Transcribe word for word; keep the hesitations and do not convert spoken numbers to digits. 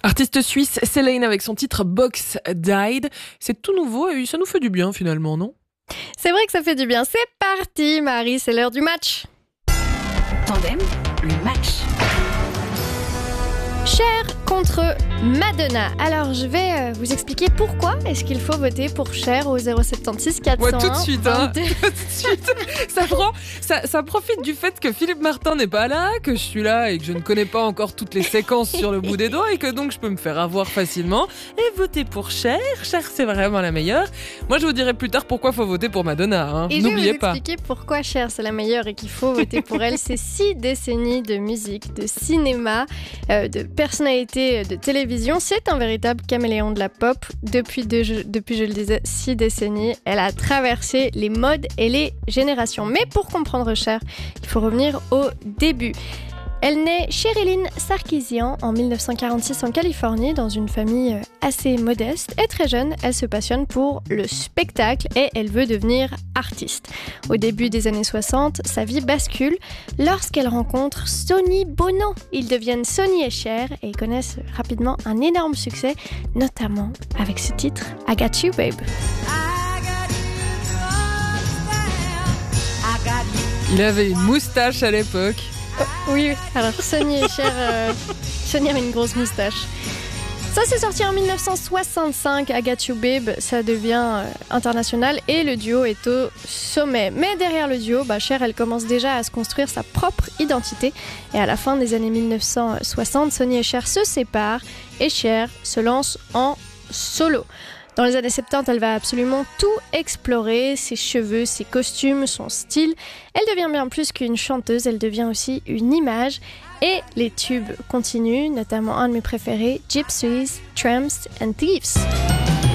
Artiste suisse, Céline avec son titre Box Died. C'est tout nouveau et ça nous fait du bien finalement, non ? C'est vrai que ça fait du bien. C'est parti, Marie, c'est l'heure du match. Tandem, le match. Cher contre Madonna. Alors, je vais euh, vous expliquer pourquoi est-ce qu'il faut voter pour Cher au zéro sept six quatre zéro un. Ouais, tout de suite, hein. vingt-deux. Tout de suite. Ça, prend, ça, ça profite du fait que Philippe Martin n'est pas là, que je suis là et que je ne connais pas encore toutes les séquences sur le bout des doigts et que donc je peux me faire avoir facilement et voter pour Cher. Cher, c'est vraiment la meilleure. Moi, je vous dirai plus tard pourquoi il faut voter pour Madonna. Hein. Et N'oubliez je vais vous pas. expliquer pourquoi Cher, c'est la meilleure et qu'il faut voter pour elle. C'est six décennies de musique, de cinéma, euh, de personnalité de télévision. C'est un véritable caméléon de la pop. Depuis, de, je, depuis, je le disais, six décennies, elle a traversé les modes et les générations. Mais pour comprendre Cher, il faut revenir au début. Elle naît Sherilyn Sarkisian en dix-neuf cent quarante-six en Californie dans une famille assez modeste et très jeune, elle se passionne pour le spectacle et elle veut devenir artiste. Au début des années soixante, sa vie bascule lorsqu'elle rencontre Sonny Bono. Ils deviennent Sonny et Cher et ils connaissent rapidement un énorme succès, notamment avec ce titre I Got You Babe. Il avait une moustache à l'époque. Oui, oui. Alors Sonny et Cher, euh, Sonny avait une grosse moustache. Ça, c'est sorti en dix-neuf cent soixante-cinq, I Got You Babe, ça devient euh, international et le duo est au sommet. Mais derrière le duo, bah, Cher, elle commence déjà à se construire sa propre identité. Et à la fin des années dix-neuf cent soixante, Sonny et Cher se séparent et Cher se lance en solo. Dans les années soixante-dix, elle va absolument tout explorer, ses cheveux, ses costumes, son style. Elle devient bien plus qu'une chanteuse, elle devient aussi une image. Et les tubes continuent, notamment un de mes préférés, Gypsies, Tramps and Thieves.